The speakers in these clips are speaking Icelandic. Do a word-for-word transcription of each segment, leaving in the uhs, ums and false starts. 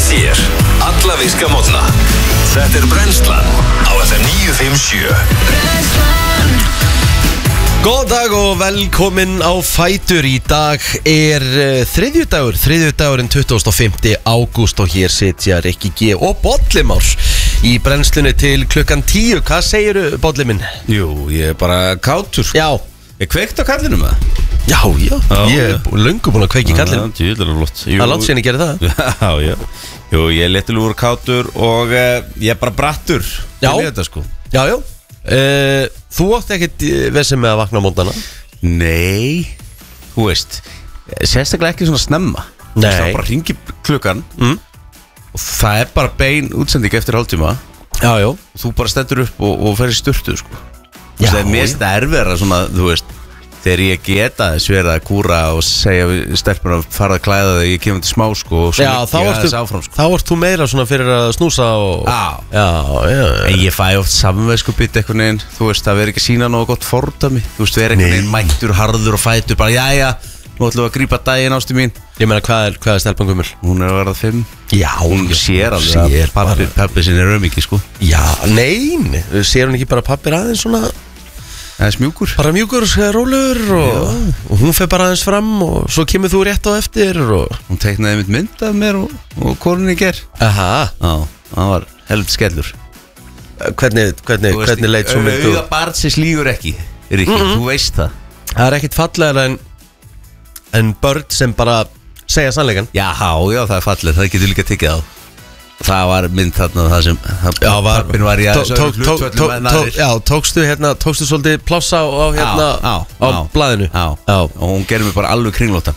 þér alla virka morgna. Þetta er Brennslan á F M níu fimm sjö. Brennslan. Góðan dag og velkomin á Fætur. Í dag er uh, þriðjudagur, þriðjudagurinn tuttugasta og fimmta ágúst og hér sitja Rikki G og Bolli Már í brennslunni til klukkan tíu. Hvað segirðu, Bolli minn? Jú, ég er bara kátur. Já. Ég kveikt á kallinum með það? Já, já, já, ég er löngu búin að kveiki kallinum. Já, það er flott. Það er langt síðan ég gerði það. Já, já. Jú, ég er léttilegur kátur og uh, ég er bara brattur. Já. Til þetta, sko. Já, já. Uh, þú átti ekkert vesið með að vakna á mótnana? Nei, þú veist, sérstaklega ekki svona snemma. Nei. Það bara hringi klukkan Mm. og það er bara bein útsending eftir hálftíma. Já, já. Og þú bara stendur upp og, og fer í sturtu, sko. Já, það er mest erfiðara svona, þú veist, þegar ég geta þess verið að kúra og segja við stelpuna að fara að klæða þig, ég kemur til smá, sko, og svo Já, þá ég ertu, aðeins áfram, sko. þá ert þú meira svona fyrir að snúsa og... Já. Já, já, já. En ég fæ oft samvegskupið einhvern veginn, þú veist, það verður ekki sína nógu gott fordæmi, þú veist, verður einhvern veginn mættur, harður og fætur, bara jæja, nú ætlum við að grípa daginn ástu mín. Ég meina, hvað er, hvað er stelpan gömul? Hún er að verða fimm. Já, Hún sér alveg sér að pappi, pappi sinni er ömiki, sko. Já, nein, sér hún ekki bara pappir aðeins svona Það er smjúkur. bara mjúkur og rólegur og, og hún fer bara aðeins fram og svo kemur þú rétt á eftir og... Hún teiknaði mitt mynd af mér og, og konunni ger. Aha, Já, það var helviti skellur. hvernig, hvernig, Þú veist, hvernig leit svo mynd Auga barnsins lígur ekki, Rikki, Mm-mm. þú veist það. Það er ekkit fallegra en, en börn sem bara segja sannleikan. Já, já, það er fallið, það getur líka tekið á. Það var mynd þarna það sem Já, var, pappin var í aðeins tók- öðrum tók- hlutföllum tók- en tók- aðrir. Já, tókstu hérna, tókstu svolítið plássa á, á hérna, Já, já, á já. blaðinu. Já, Já. og hún gerði mig bara alveg kringlóta.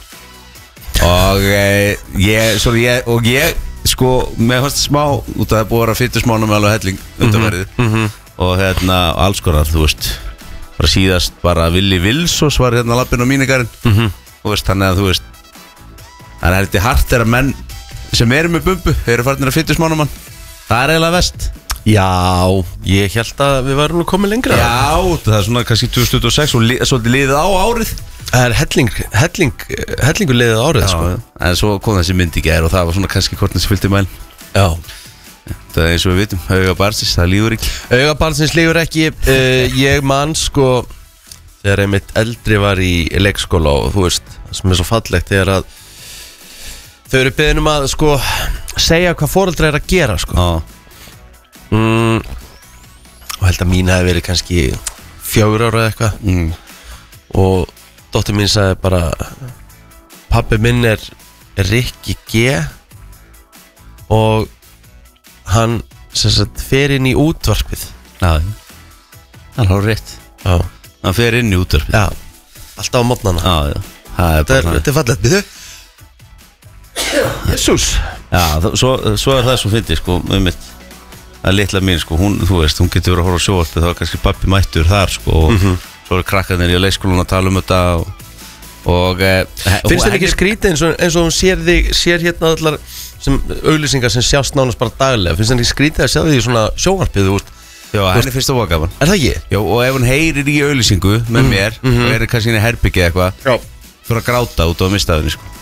Og e, ég, svo ég, og ég, sko, með fannst smá, út að það er búið að vera fyttu smána með alveg helling undanverðið. Mhm. Og hérna, alls konar, þú veist, bara síðast bara Willi Wilsos var hérna lappinn á mínigarinn. Mhm. Þú veist, þannig að þú veist, þannig að þetta er hart er að menn sem eru með bumbu, eru farnir að fyttu smána mann. Það er eiginlega vest. Já, ég held að við varum nú komið lengra. Já, það er svona kannski tvö þúsund tuttugu og sex og li, svolítið liðið á árið. Það er helling, helling, hellingur liðið árið, sko. En svo kom þessi mynd í gær og það var svona kannski hvort þessi fylgdi mæl. Já. Það er eins og við vitum, auga barnsins, það líður ekki. Auga barnsins lígur ekki. uh, Ég man, sko, þegar einmitt eldri var í leikskóla og þú veist, það sem er svo fallegt þegar að þau eru beðin um að, sko, segja hvað foreldrar er að gera, sko. Já. mm, Og held að mín hefði verið kannski fjögur ára eða eitthvað. Mm. Og dóttir mín sagði bara: pabbi minn er Rikki G og hann sem sagt fer inn í útvarpið. Já, það er hálf rétt. Já, Það fer inn í útvarpið. já, alltaf á mótnana. Já, já. Það er Þetta er, bara þetta er fallegt, byrju. Jésús. Já, það, svo, svo er það svo fyndið, sko, um mitt. Það er litla mín, sko, hún, þú veist, hún getur verið að horfa á sjóvarpið, þá er kannski pappi mættur þar, sko, og Mhm. svo eru krakkarnir í leikskólanum að tala um þetta og, og e, Finnst þér ekki skrítið eins og, eins og hún sér þig, sér hérna allar sem auglýsingar sem sjást nánast bara daglega? Finnst þér ekki skrítið að sjá því í svona sjóvarpið, þú veist? Já, henni finnst það voða gaman. Er það ekki? Já, og ef hún heyrir í auðlýsingu með mér mhm. og er kannski inn í herbyggja eitthvað, Já. fyrir að gráta út á mistaðinni, sko.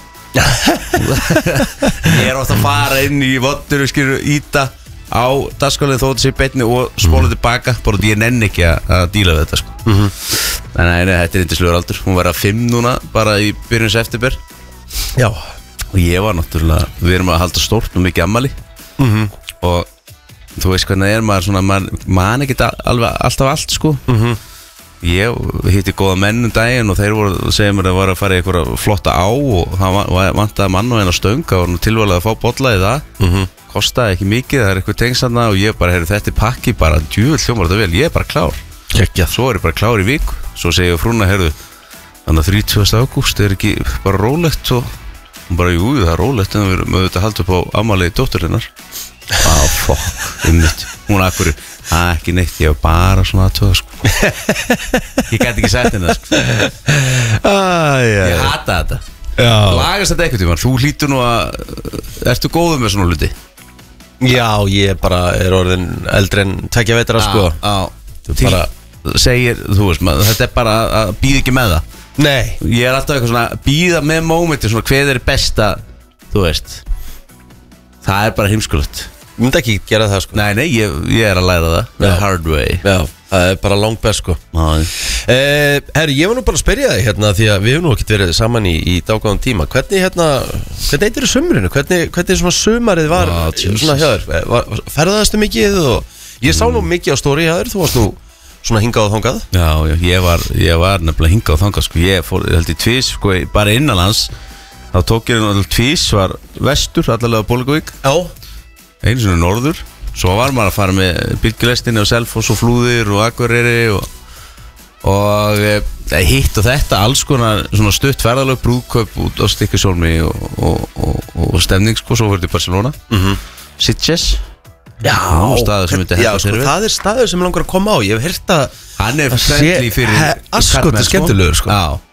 Ég er ofta að fara inn í voddur og skilur íta á dagskólinn þó þetta sé beinni og spóla tilbaka, bara því ég nenni ekki að, að díla við þetta, sko. Mhm. Þannig að þetta er yndislegur aldur. Hún var að fimm núna, bara í byrjun september. Já. Og ég var náttúrulega, við erum að halda stórt og mikið ammali. Mhm. Og þú veist hvernig það er, maður svona, maður man ekki alveg alltaf allt, sko. Mhm. Ég hitti góða menn um daginn og þeir voru að segja mér að það var að fara í eitthvað flotta á og það var vantaði mann og eina stöng, það var nú tilvalið að fá bolla í það. Mhm. Kostaði ekki mikið, það er eitthvað tengsanna og ég bara, heyrðu, þetta er pakki bara, djúvill hljómar þetta vel, ég er bara klár. Geggjað. Svo er ég bara klár í viku. Svo segir ég frúna, heyrðu, þannig að þrítugasta ágúst er ekki bara rólegt og hún bara, jú, það er rólegt en við erum auðvitað að halda upp á afmælið dótturinnar. Á, fokk, einmitt. Hún akkur, að ekki neitt, ég var bara svona að töða, sko. Ég gæti ekki sagt henni það, sko. Æ, Ég hata þetta. Já. Lagast þetta eitthvað tíma, þú hlýtur nú að, ertu góður með svona hluti? Já, ég bara er orðin eldri en tvekja vetra, sko. Á, Þú bara, segir, þú veist, maður, þetta er bara að býða ekki með það. nei. Ég er alltaf eitthvað svona að býða með mómenti, svona hvað er besta, þú veist. Það er bara heimskulegt. Ég myndi ekki gera það sko. Nei, nei, ég, ég er að læra það The hard way. Já, það er bara langt best sko. eh, Herri, ég var nú bara að spyrja þig hérna, því að við hefum nú ekkert verið saman í, í dágóðan tíma. Hvernig hérna, hvernig eitthvað er sumrinu? Hvernig, hvernig svona sumarið var ah, svona hjá þér? Ferðaðastu mikið? Og ég sá nú mikið á story hjá þér. Þú varst nú svona hingað og þangað. Já, já, ég var, ég var nefnilega hingað og þangað sko. Ég fór, ég held í tvís, sko, bara innanlands. Þá tók ég náttúrulega tvís, var vestur, allavega Bólugavík. Já. Einu svona norður. Svo var maður að fara með bylgjulestinni og Selfoss og Flúðir og Akureyri og, og e, hitt og þetta, alls konar svona stutt ferðalög, brúðkaup út á Stykkishólmi og, og, og, og stemning sko, svo fyrir til Barcelona. mm-hmm. Sitges. Já, já sko, það er staður sem langar að koma á. Ég hef heyrt að hann er friendly fyrir askoti skemmtilegur sko. Já.